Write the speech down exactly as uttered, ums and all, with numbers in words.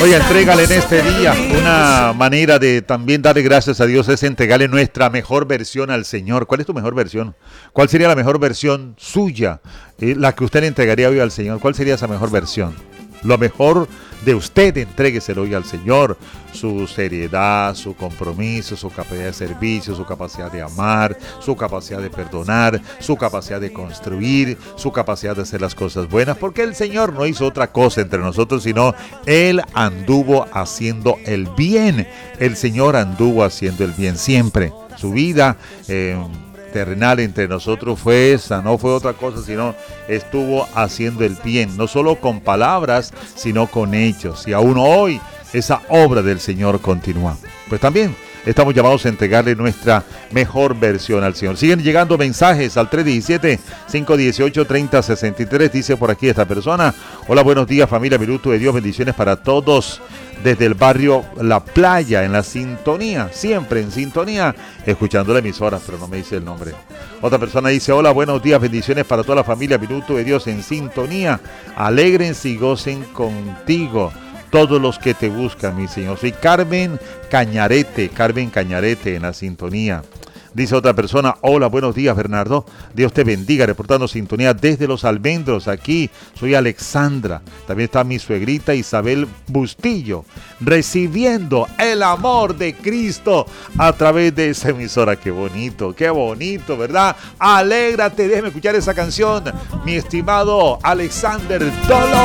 Oye, entrégale en este día. Una manera de también darle gracias a Dios es entregarle nuestra mejor versión al Señor. ¿Cuál es tu mejor versión? ¿Cuál sería la mejor versión suya? Eh, la que usted le entregaría hoy al Señor. ¿Cuál sería esa mejor versión? Lo mejor de usted, entrégueselo hoy al Señor. Su seriedad, su compromiso, su capacidad de servicio, su capacidad de amar, su capacidad de perdonar, su capacidad de construir, su capacidad de hacer las cosas buenas, porque el Señor no hizo otra cosa entre nosotros, sino Él anduvo haciendo el bien. El Señor anduvo haciendo el bien siempre. Su vida eh, terrenal entre nosotros fue esa, no fue otra cosa, sino estuvo haciendo el bien, no solo con palabras, sino con hechos. Y aún hoy esa obra del Señor continúa. Pues también estamos llamados a entregarle nuestra mejor versión al Señor. Siguen llegando mensajes al tres uno siete, cinco uno ocho, tres cero seis tres. Dice por aquí esta persona: hola, buenos días familia Minuto de Dios, bendiciones para todos desde el barrio La Playa, en la sintonía, siempre en sintonía, escuchando la emisora, pero no me dice el nombre. Otra persona dice: hola, buenos días, bendiciones para toda la familia Minuto de Dios en sintonía, alégrense y gocen contigo todos los que te buscan, mi Señor. Soy Carmen Cañarete, Carmen Cañarete en la sintonía. Dice otra persona: hola, buenos días, Bernardo. Dios te bendiga, reportando sintonía desde Los Almendros. Aquí soy Alexandra. También está mi suegrita Isabel Bustillo, recibiendo el amor de Cristo a través de esa emisora. Qué bonito, qué bonito, ¿verdad? Alégrate, déjeme escuchar esa canción, mi estimado Alexander Dolo.